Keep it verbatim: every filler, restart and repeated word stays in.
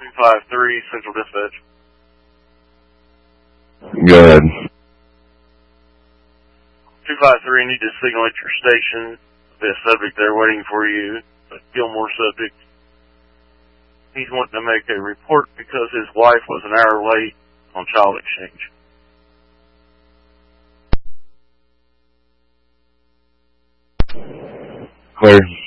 two five three, Central Dispatch. Go ahead. two five three, I need to signal at your station. There's a subject there waiting for you, a Gilmore subject. He's wanting to make a report because his wife was an hour late on child exchange. Clear.